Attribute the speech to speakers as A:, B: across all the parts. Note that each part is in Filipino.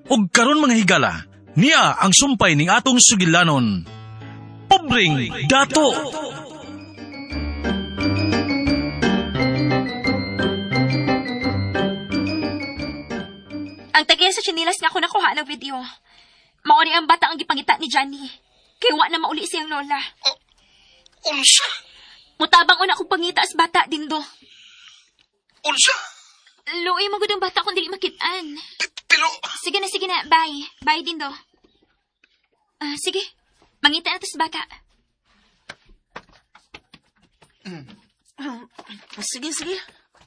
A: ug karon mga higala, niya ang sumpay ning atong sugilanon. Pobreng dato!
B: Ang tagiya sa chinilas nga ako nakuha ng video. Maori ang bata ang gipangita ni Johnny. Kay wa na mauli siyang lola.
C: Unsa?
B: Mutabang una akong pangita as bata, Dindo.
C: Unsa?
B: Luoy magud ang bata kung dili makitaan.
C: Pero...
B: Sige na. Bye. Bye, Dindo. Sige. Mangita na tas bata.
D: Sige.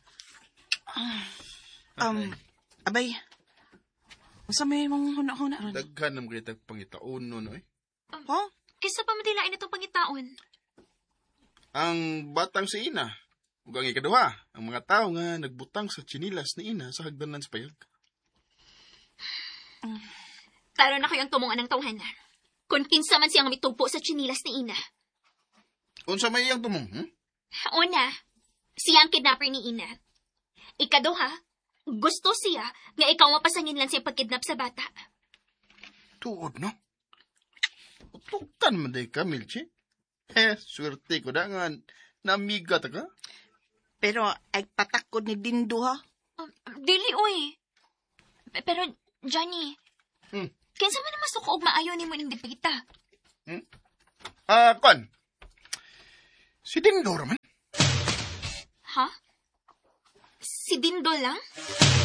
D: Abay. Masa may mga huna-huna ron?
C: Daghan naman kita pangitaon no, eh.
D: Ha?
B: Kisa pa madilain itong pangitaon.
C: Ang batang si Ina. Ug ang ikaduha, ang mga tao nga nagbutang sa chinilas ni Ina sa hagdanan sa payag.
B: Taro na ko yung tumungan ng tawhan. Kung kinsa man siyang mitugpo sa chinilas ni Ina.
C: Unsa may iyang tumong,
B: Una, siya ang kidnapper ni Ina. Ikaduha, gusto siya nga ikaw mapasangin lang siya pagkidnap sa bata.
C: Tuod, no? Utuktan man day ka, Milchi. Swerte ko na nga namiga ta ka.
D: Pero ay patakod ni Dindo, ha?
B: Dili, oy. Pero, Johnny, kinsa man naman suko og maayo ni mo ning dipita?
C: Kon. Si Dindo raman.
B: Ha? Si Dindo lang?